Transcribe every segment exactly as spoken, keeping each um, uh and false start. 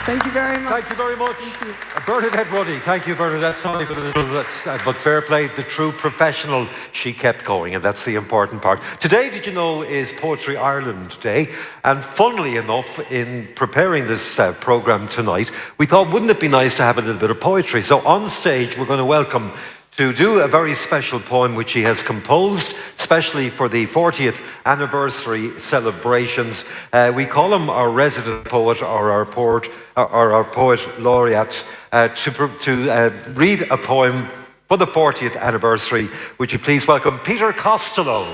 Thank you very much. Thank you very much. Uh, Bernadette Ruddy, thank you, Bernadette. Sorry for the little, that's, uh, but fair play, the true professional, she kept going, and that's the important part. Today, did you know, is Poetry Ireland Day, and funnily enough, in preparing this uh, programme tonight, we thought, wouldn't it be nice to have a little bit of poetry? So on stage, we're going to welcome to do a very special poem which he has composed, especially for the fortieth anniversary celebrations. Uh, we call him our resident poet or our poet, or our poet laureate, uh, to, to uh, read a poem for the fortieth anniversary. Would you please welcome Peter Costello.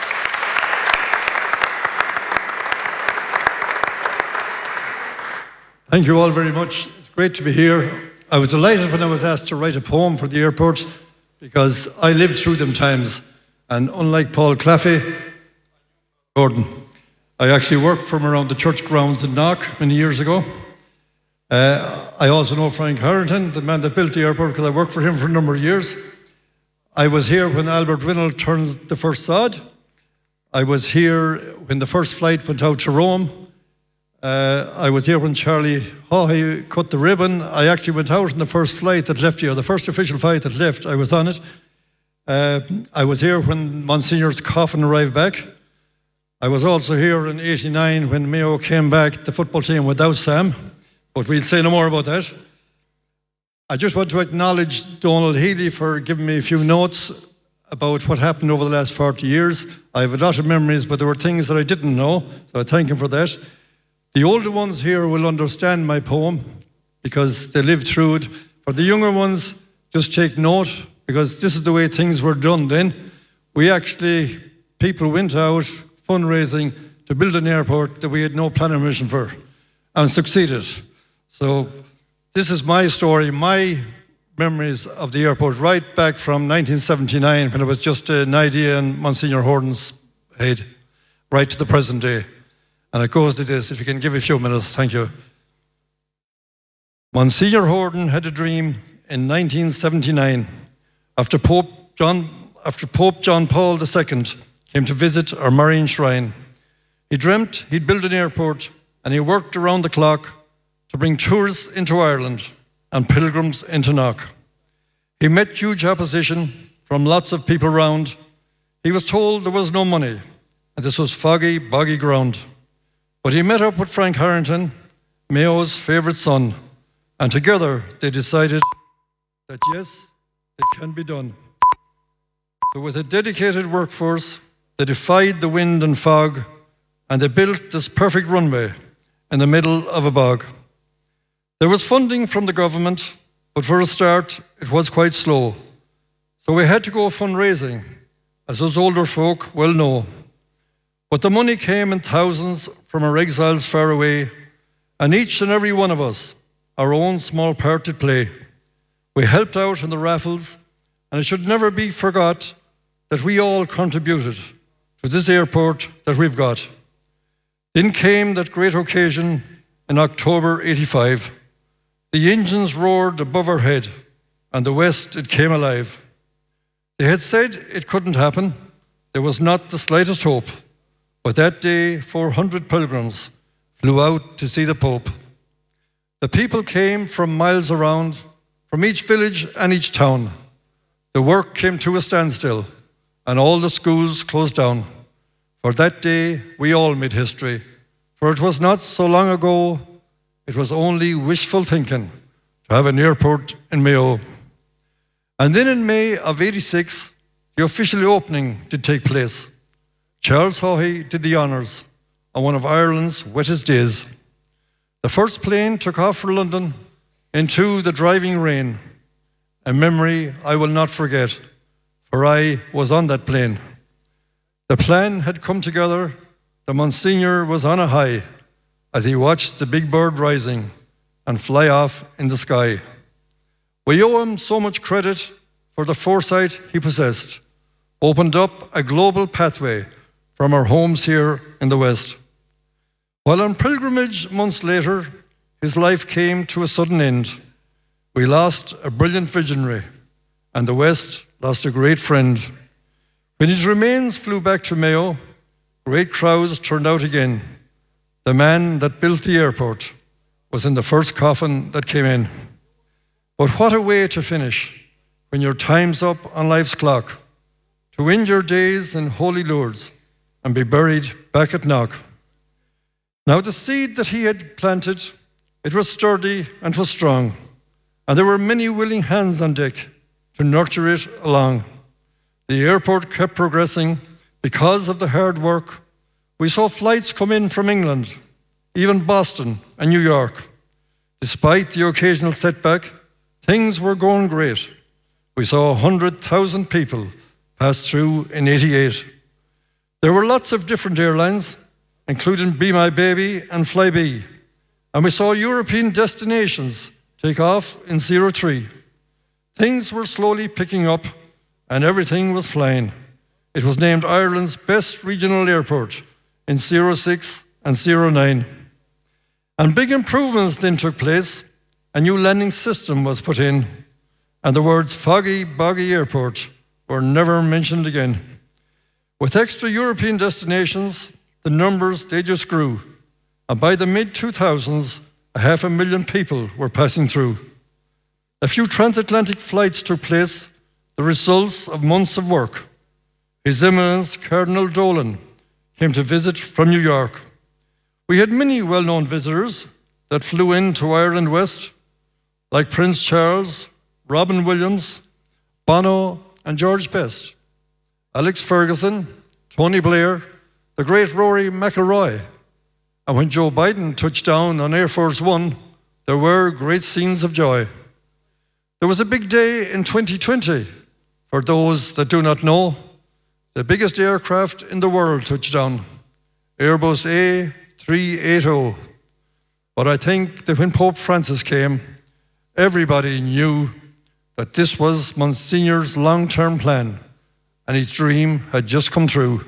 Thank you all very much. It's great to be here. I was delighted when I was asked to write a poem for the airport, because I lived through them times, and unlike Paul Claffey, Gordon, I actually worked from around the church grounds in Knock many years ago. Uh, I also know Frank Harrington, the man that built the airport, because I worked for him for a number of years. I was here when Albert Rinnell turned the first sod. I was here when the first flight went out to Rome. Uh, I was here when Charlie Haughey cut the ribbon. I actually went out on the first flight that left here, the first official flight that left, I was on it. Uh, I was here when Monsignor's coffin arrived back. I was also here in eighty-nine when Mayo came back, the football team without Sam, but we'll say no more about that. I just want to acknowledge Donald Healy for giving me a few notes about what happened over the last forty years. I have a lot of memories, but there were things that I didn't know, so I thank him for that. The older ones here will understand my poem because they lived through it. For the younger ones, just take note, because this is the way things were done then. We actually, people went out fundraising to build an airport that we had no planning permission for, and succeeded. So this is my story, my memories of the airport, right back from nineteen seventy-nine, when it was just an idea in Monsignor Horton's head, right to the present day. And it goes to this, if you can give a few minutes, thank you. Monsignor Horton had a dream in nineteen seventy-nine, after Pope John, after Pope John Paul the Second came to visit our Marine Shrine. He dreamt he'd build an airport, and he worked around the clock to bring tourists into Ireland and pilgrims into Knock. He met huge opposition from lots of people around. He was told there was no money, and this was foggy, boggy ground. But he met up with Frank Harrington, Mayo's favourite son, and together they decided that yes, it can be done. So with a dedicated workforce, they defied the wind and fog, and they built this perfect runway in the middle of a bog. There was funding from the government, but for a start, it was quite slow. So we had to go fundraising, as those older folk well know. But the money came in thousands from our exiles far away, and each and every one of us, our own small part to play. We helped out in the raffles, and it should never be forgot that we all contributed to this airport that we've got. Then came that great occasion in October eighty-five. The engines roared above our head, and the West, it came alive. They had said it couldn't happen. There was not the slightest hope. But that day, four hundred pilgrims flew out to see the Pope. The people came from miles around, from each village and each town. The work came to a standstill, and all the schools closed down. For that day, we all made history. For it was not so long ago, it was only wishful thinking to have an airport in Mayo. And then in May of eighty-six, the official opening did take place. Charles Haughey did the honours on one of Ireland's wettest days. The first plane took off for London into the driving rain, a memory I will not forget, for I was on that plane. The plan had come together, the Monsignor was on a high as he watched the big bird rising and fly off in the sky. We owe him so much credit for the foresight he possessed, opened up a global pathway from our homes here in the West. While on pilgrimage months later, his life came to a sudden end. We lost a brilliant visionary, and the West lost a great friend. When his remains flew back to Mayo, great crowds turned out again. The man that built the airport, was in the first coffin that came in. But what a way to finish when your time's up on life's clock, to end your days in holy Lourdes and be buried back at Knock. Now the seed that he had planted, it was sturdy and was strong, and there were many willing hands on deck to nurture it along. The airport kept progressing because of the hard work. We saw flights come in from England, even Boston and New York. Despite the occasional setback, things were going great. We saw one hundred thousand people pass through in eighty-eight. There were lots of different airlines, including Be My Baby and Flybe, and we saw European destinations take off in zero three. Things were slowly picking up and everything was flying. It was named Ireland's best regional airport in zero six and zero nine. And big improvements then took place. A new landing system was put in, and the words Foggy Boggy Airport were never mentioned again. With extra European destinations, the numbers, they just grew. And by the mid two thousands, a half a million people were passing through. A few transatlantic flights took place, the results of months of work. His Eminence Cardinal Dolan came to visit from New York. We had many well-known visitors that flew into Ireland West, like Prince Charles, Robin Williams, Bono, and George Best, Alex Ferguson, Tony Blair, the great Rory McIlroy. And when Joe Biden touched down on Air Force One, there were great scenes of joy. There was a big day in twenty twenty. For those that do not know, the biggest aircraft in the world touched down, Airbus A three eighty. But I think that when Pope Francis came, everybody knew that this was Monsignor's long-term plan, and his dream had just come true.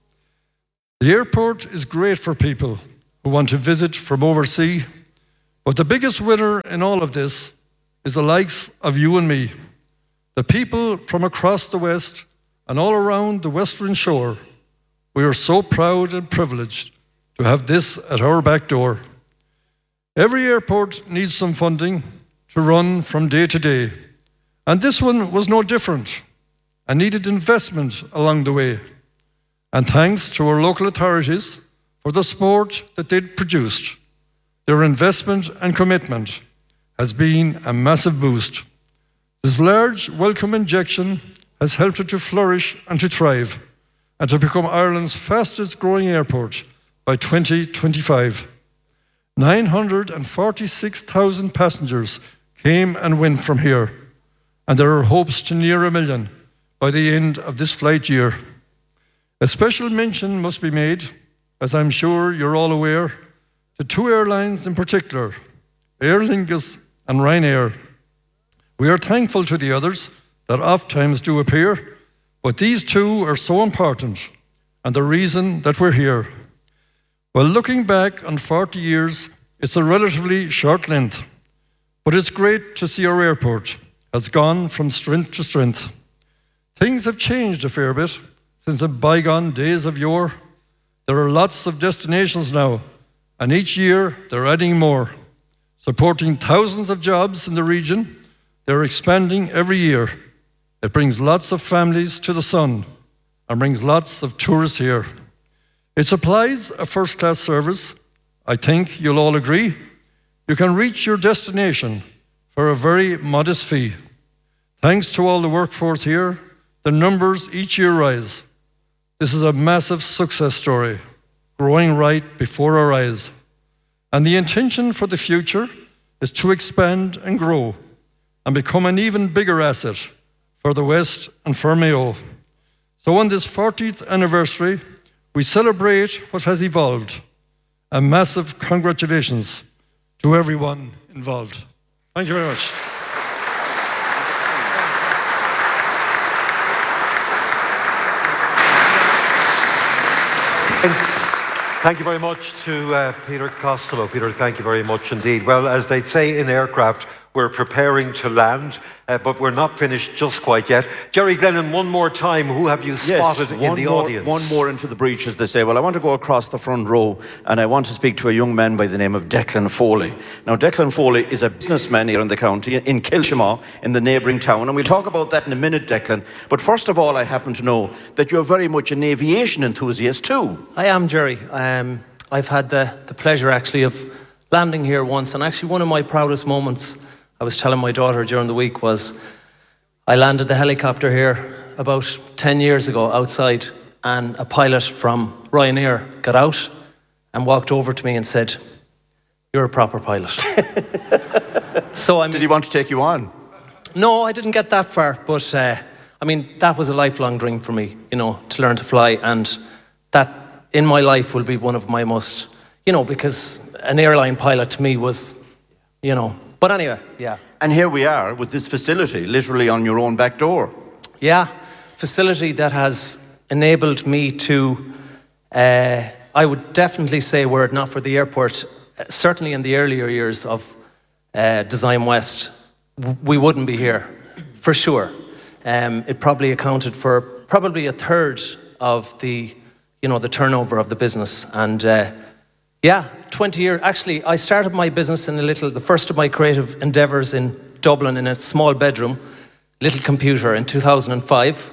The airport is great for people who want to visit from overseas, but the biggest winner in all of this is the likes of you and me, the people from across the West and all around the Western Shore. We are so proud and privileged to have this at our back door. Every airport needs some funding to run from day to day, and this one was no different and needed investment along the way. And thanks to our local authorities for the support that they'd produced. Their investment and commitment has been a massive boost. This large welcome injection has helped it to flourish and to thrive, and to become Ireland's fastest growing airport by twenty twenty-five. nine hundred forty-six thousand passengers came and went from here, and there are hopes to near a million by the end of this flight year. A special mention must be made, as I'm sure you're all aware, to two airlines in particular, Aer Lingus and Ryanair. We are thankful to the others that oft-times do appear, but these two are so important and the reason that we're here. Well, looking back on forty years, it's a relatively short length, but it's great to see our airport has gone from strength to strength. Things have changed a fair bit since the bygone days of yore. There are lots of destinations now, and each year they're adding more, supporting thousands of jobs in the region. They're expanding every year. It brings lots of families to the sun and brings lots of tourists here. It supplies a first-class service. I think you'll all agree. You can reach your destination for a very modest fee. Thanks to all the workforce here, the numbers each year rise. This is a massive success story, growing right before our eyes. And the intention for the future is to expand and grow and become an even bigger asset for the West and for Mayo. So on this fortieth anniversary, we celebrate what has evolved. A massive congratulations to everyone involved. Thank you very much. Thanks. Thank you very much to uh, Peter Costello. Peter, thank you very much indeed. Well, as they'd say in aircraft, We're preparing to land, uh, but we're not finished just quite yet. Jerry Glennon, one more time, who have you spotted yes, in the more, audience? One more into the breach, as they say. Well, I want to go across the front row, and I want to speak to a young man by the name of Declan Foley. Now, Declan Foley is a businessman here in the county, in Kilshima, in the neighbouring town, and we'll talk about that in a minute, Declan. But first of all, I happen to know that you're very much an aviation enthusiast too. I am, Jerry. Um, I've had the, the pleasure, actually, of landing here once, and actually one of my proudest moments, I was telling my daughter during the week, was I landed the helicopter here about ten years ago outside, and a pilot from Ryanair got out and walked over to me and said, "You're a proper pilot." So I Did he want to take you on? No, I didn't get that far, but uh, I mean, that was a lifelong dream for me, you know, to learn to fly, and that in my life will be one of my most, you know, because an airline pilot to me was, you know, but anyway, yeah. And here we are with this facility, literally on your own back door. Yeah, facility that has enabled me to, uh, I would definitely say, were it not for the airport, uh, certainly in the earlier years of uh, Design West, w- we wouldn't be here, for sure. Um, it probably accounted for probably a third of the, you know, the turnover of the business. And uh, yeah, twenty years. Actually, I started my business in a little, the first of my creative endeavours in Dublin in a small bedroom, little computer in two thousand five.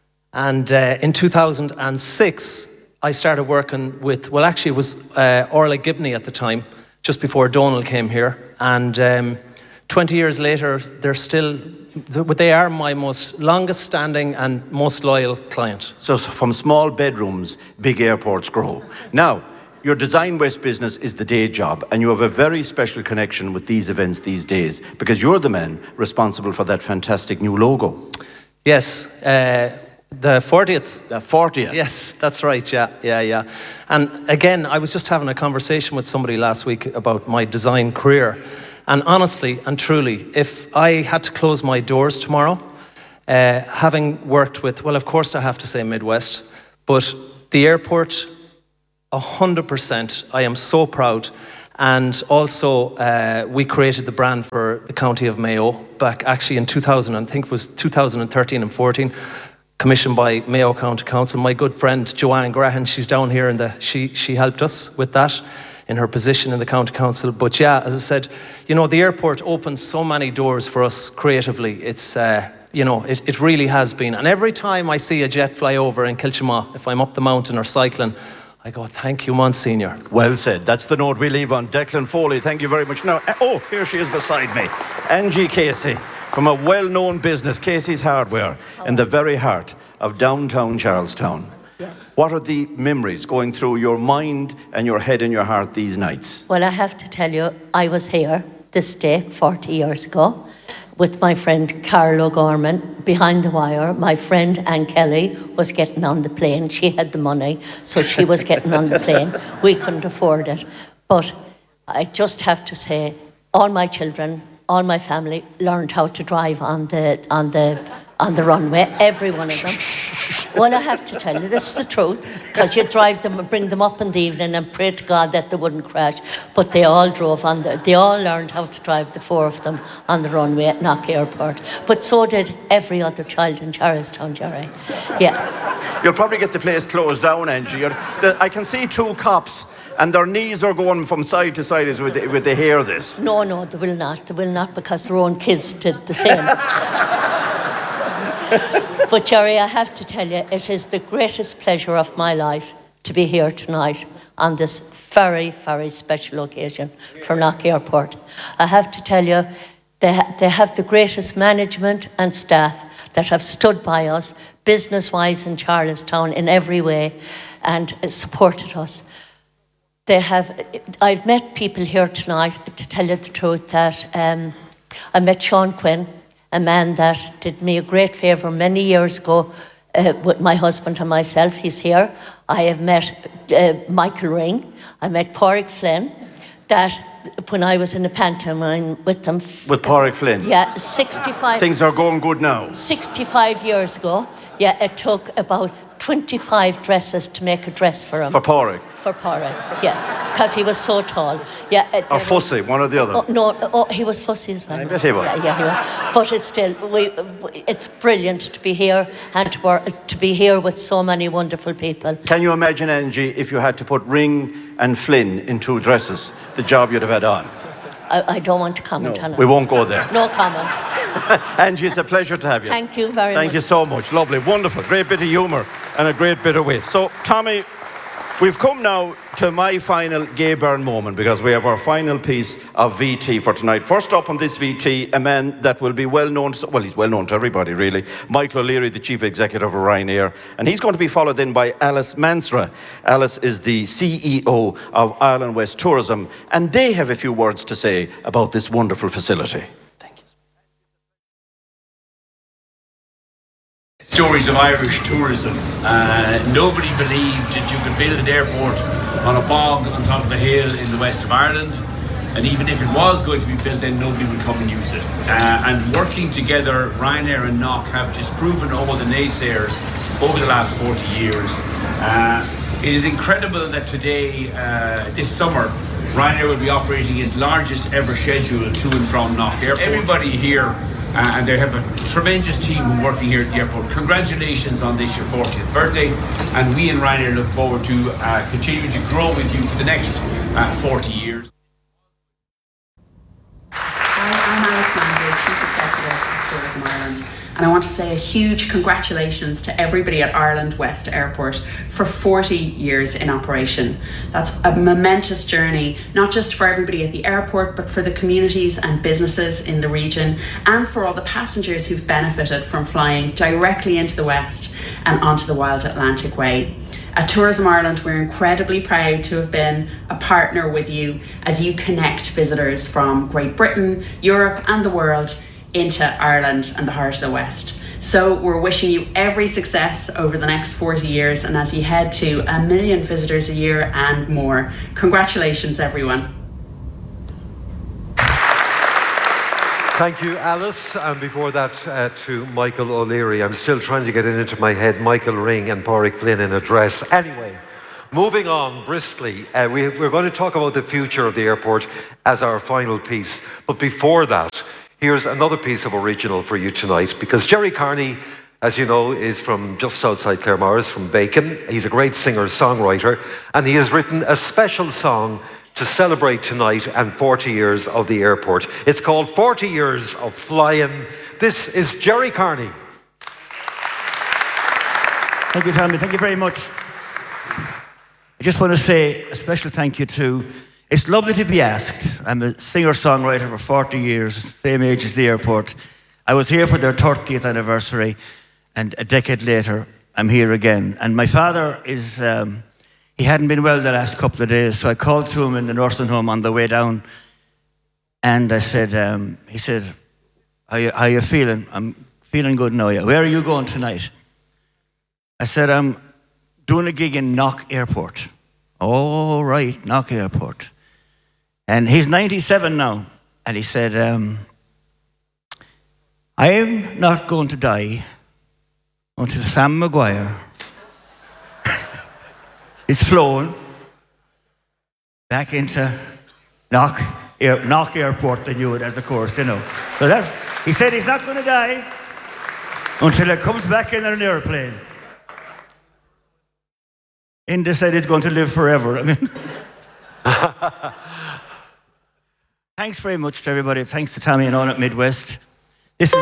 And uh, in two thousand six, I started working with, well, actually it was uh, Orla Gibney at the time, just before Donald came here. And um, twenty years later, they're still, they are my most longest standing and most loyal client. So from small bedrooms, big airports grow. Now, your Design West business is the day job, and you have a very special connection with these events these days, because you're the man responsible for that fantastic new logo. Yes, uh, the fortieth. The fortieth. Yes, that's right, yeah, yeah, yeah. And again, I was just having a conversation with somebody last week about my design career. And honestly and truly, if I had to close my doors tomorrow, uh, having worked with, well, of course I have to say Midwest, but the airport, one hundred percent, I am so proud. And also, uh, we created the brand for the County of Mayo back actually in two thousand, I think it was two thousand thirteen and fourteen, commissioned by Mayo County Council. My good friend Joanne Grahan, she's down here, and she she helped us with that in her position in the County Council. But yeah, as I said, you know, the airport opens so many doors for us creatively. It's, uh, you know, it, it really has been. And every time I see a jet fly over in Kilshima, if I'm up the mountain or cycling, I go, thank you, Monsignor. Well said. That's the note we leave on. Declan Foley, thank you very much. Now, oh, here she is beside me. Angie Casey, from a well-known business, Casey's Hardware, in the very heart of downtown Charlestown. Yes. What are the memories going through your mind and your head and your heart these nights? Well, I have to tell you, I was here this day forty years ago with my friend Carol O'Gorman behind the wire. My friend Anne Kelly was getting on the plane. She had the money, so she was getting on the plane. We couldn't afford it. But I just have to say, all my children, all my family learned how to drive on the on the on the runway, every one of them. Well, I have to tell you, this is the truth, because you drive them and bring them up in the evening and pray to God that they wouldn't crash. But they all drove on the, they all learned how to drive, the four of them, on the runway at Knock Airport. But so did every other child in Charlestown, Jerry. Yeah. You'll probably get the place closed down, Angie. You're, the, I can see two cops, and their knees are going from side to side as would they, would they hear this. No, no, they will not. They will not, because their own kids did the same. But Jerry, I have to tell you, it is the greatest pleasure of my life to be here tonight on this very, very special occasion for Knock Airport. I have to tell you, they, ha- they have the greatest management and staff that have stood by us, business-wise in Charlestown in every way, and supported us. They have, I've met people here tonight, to tell you the truth, that um, I met Sean Quinn, a man that did me a great favour many years ago uh, with my husband and myself. He's here. I have met uh, Michael Ring. I met Pádraig Flynn, that when I was in the pantomime with them. With Pádraig Flynn? Yeah, sixty-five. Things are going good now. sixty-five years ago. Yeah, it took about twenty-five dresses to make a dress for him. For Pádraig. For Pádraig, yeah, because he was so tall. Yeah. uh, Or there was- Fussy, one or the other. Oh, no, oh, he was fussy as well. I bet he was. Yeah, yeah, he was. But it's still, we, it's brilliant to be here and to, work, to be here with so many wonderful people. Can you imagine, Angie, if you had to put Ring and Flynn in two dresses, the job you'd have had on? I, I don't want to comment on it. We won't go there. No comment. Angie, it's a pleasure to have you. Thank you very Thank much. you so much. Lovely, wonderful, great bit of humour and a great bit of wit. So, Tommy, we've come now to my final Gay Byrne moment because we have our final piece of V T for tonight. First up on this V T, a man that will be well known to, well, he's well known to everybody really, Michael O'Leary, the Chief Executive of Ryanair, and he's going to be followed then by Alice Mansra. Alice is the C E O of Ireland West Tourism, and they have a few words to say about this wonderful facility. Stories of Irish tourism. Uh, nobody believed that you could build an airport on a bog on top of a hill in the west of Ireland, and even if it was going to be built, then nobody would come and use it. Uh, and working together, Ryanair and Knock have disproven all the naysayers over the last forty years. Uh, it is incredible that today, uh, this summer, Ryanair will be operating its largest ever schedule to and from Knock Airport. Everybody here, Uh, and they have a tremendous team who are working here at the airport. Congratulations on this, your fortieth birthday, and we in Ryanair look forward to uh, continuing to grow with you for the next uh, forty years. Hi, I'm Alice Mandry, Chief Executive of Tourism Ireland, and I want to say a huge congratulations to everybody at Ireland West Airport for forty years in operation. That's a momentous journey, not just for everybody at the airport, but for the communities and businesses in the region, and for all the passengers who've benefited from flying directly into the West and onto the Wild Atlantic Way. At Tourism Ireland, we're incredibly proud to have been a partner with you as you connect visitors from Great Britain, Europe, and the world into Ireland and the heart of the West. So we're wishing you every success over the next forty years, and as you head to a million visitors a year and more. Congratulations, everyone. Thank you, Alice. And before that, uh, to Michael O'Leary. I'm still trying to get it into my head, Michael Ring and Pádraig Flynn in a dress. Anyway, moving on briskly, uh, we, we're going to talk about the future of the airport as our final piece. But before that, here's another piece of original for you tonight, because Jerry Carney, as you know, is from just outside Claremorris, from Bacon. He's a great singer-songwriter, and he has written a special song to celebrate tonight and forty years of the airport. It's called forty years of Flying. This is Jerry Carney. Thank you, Tommy. Thank you very much. I just want to say a special thank you to, it's lovely to be asked. I'm a singer-songwriter for forty years, same age as the airport. I was here for their thirtieth anniversary, and a decade later, I'm here again. And my father is, um, he hadn't been well the last couple of days, so I called to him in the nursing home on the way down, and I said, um, he said, how you, how you feeling? I'm feeling good now, yeah. Where are you going tonight? I said, I'm doing a gig in Knock Airport. Oh, right, Knock Airport. And he's ninety-seven now, and he said, um, I'm not going to die until Sam Maguire is flown back into Knock, Air, Knock Airport, they knew it as, of course, you know. So that's, he said he's not going to die until he comes back in an airplane. India said he's going to live forever. I mean, thanks very much to everybody. Thanks to Tommy and all at Midwest.